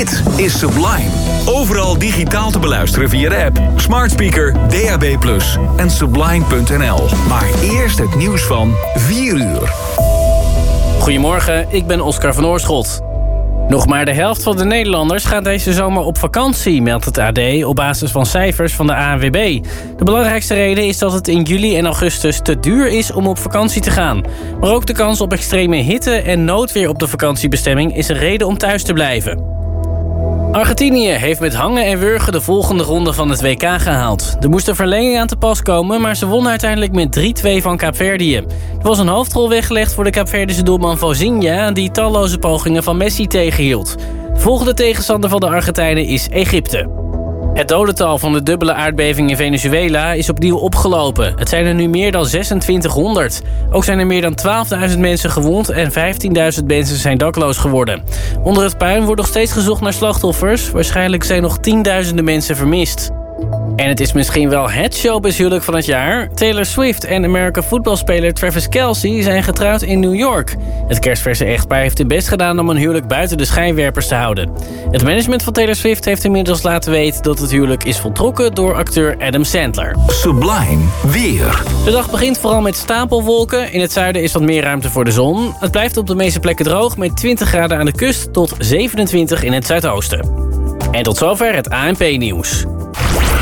Dit is Sublime. Overal digitaal te beluisteren via de app, smart speaker, DAB+ en sublime.nl. Maar eerst het nieuws van 4 uur. Goedemorgen, ik ben Oscar van Oorschot. Nog maar de helft van de Nederlanders gaat deze zomer op vakantie, meldt het AD op basis van cijfers van de ANWB. De belangrijkste reden is dat het in juli en augustus te duur is om op vakantie te gaan. Maar ook de kans op extreme hitte en noodweer op de vakantiebestemming is een reden om thuis te blijven. Argentinië heeft met hangen en wurgen de volgende ronde van het WK gehaald. Er moest een verlenging aan te pas komen, maar ze won uiteindelijk met 3-2 van Kaapverdië. Er was een hoofdrol weggelegd voor de Kaapverdische doelman Vozinha, die talloze pogingen van Messi tegenhield. De volgende tegenstander van de Argentijnen is Egypte. Het dodental van de dubbele aardbeving in Venezuela is opnieuw opgelopen. Het zijn er nu meer dan 2600. Ook zijn er meer dan 12.000 mensen gewond en 15.000 mensen zijn dakloos geworden. Onder het puin wordt nog steeds gezocht naar slachtoffers. Waarschijnlijk zijn nog tienduizenden mensen vermist. En het is misschien wel het showbizhuwelijk van het jaar. Taylor Swift en American voetbalspeler Travis Kelce zijn getrouwd in New York. Het kerstverse echtpaar heeft het best gedaan om een huwelijk buiten de schijnwerpers te houden. Het management van Taylor Swift heeft inmiddels laten weten dat het huwelijk is voltrokken door acteur Adam Sandler. Sublime weer. De dag begint vooral met stapelwolken. In het zuiden is wat meer ruimte voor de zon. Het blijft op de meeste plekken droog met 20 graden aan de kust tot 27 in het zuidoosten. En tot zover het ANP-nieuws.